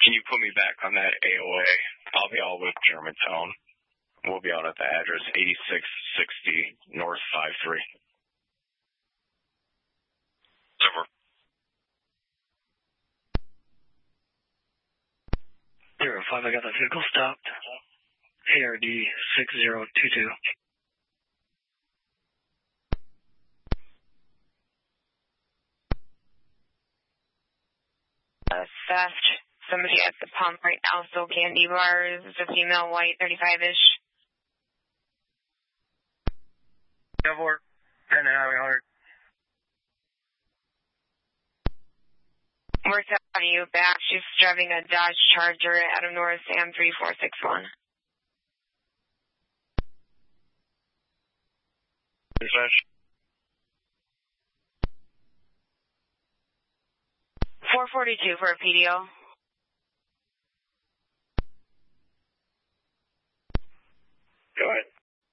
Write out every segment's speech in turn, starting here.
Can you put me back on that AOA? I'll be all with Germantown. We'll be out at the address 8660 North 53. Over. 05, I got the vehicle stopped. ARD 6022. Theft. Somebody at the pump right now, so candy bars. It's a female, white, 35-ish. Devor, 10 Highway 100. We're telling you back. She's driving a Dodge Charger out of North Sam 3461. Dispatch. 442 for a PDO. Go ahead.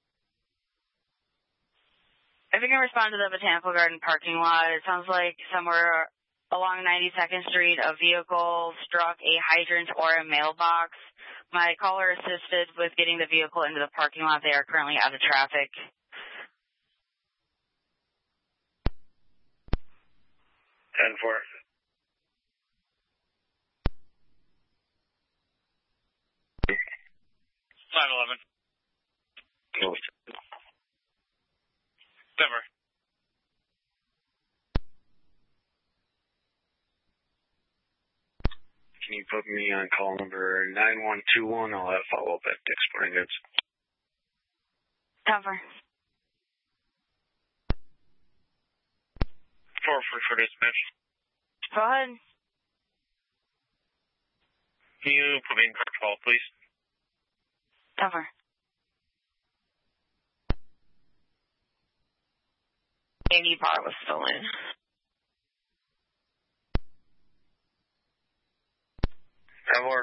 If you can respond to the Botanical Garden parking lot, it sounds like somewhere along 92nd Street, a vehicle struck a hydrant or a mailbox. My caller assisted with getting the vehicle into the parking lot. They are currently out of traffic. 10-4. Denver. Can you put me on call number 9121? I'll have follow-up at Dick's Sporting Goods. Cover. 4 for dispatch. Go ahead. Can you put me in call, please? Cover. Candy bar was stolen. Devor.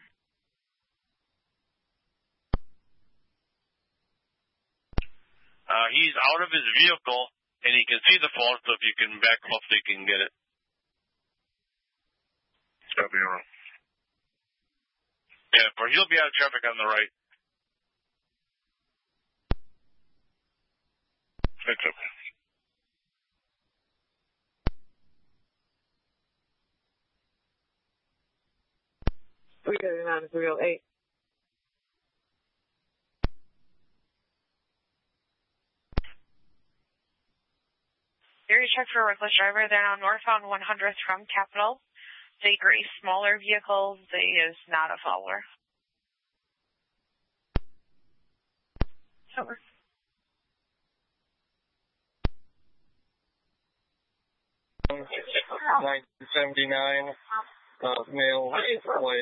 He's out of his vehicle, and he can see the phone, so if you can back him up so you can get it. That'll be wrong. Yeah, or he'll be out of traffic on the right. Fix it. We got him out of 308. Area check for a reckless driver. They're now northbound 100th from Capitol. They agree smaller vehicles. They is not a follower. Over. $979. Male, white.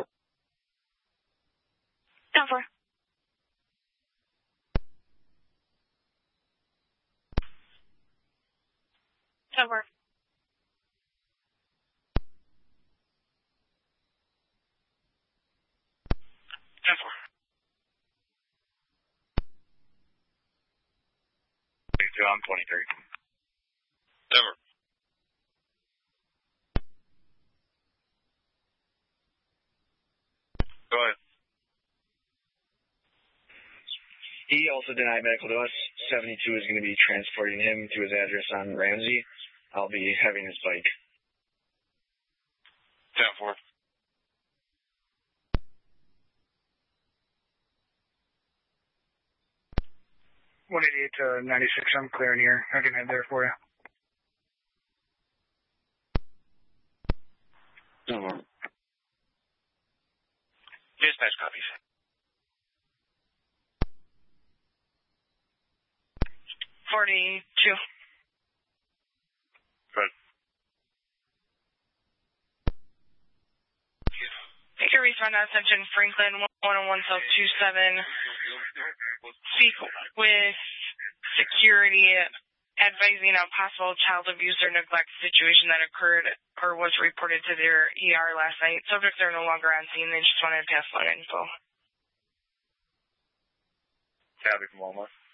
Over. Over. Denver. 23. Denver. Go ahead. He also denied medical to us. 72 is going to be transporting him to his address on Ramsey. I'll be having his bike. 10-4. to 96, I'm clearing here. I can head there for you. Dispatch copies. 42. Good. Take a respond to attention Franklin 101 South 27. Speak with security advising a possible child abuse or neglect situation that occurred or was reported to their ER last night. Subjects are no longer on scene. They just wanted to pass on info. Copy from Walmart.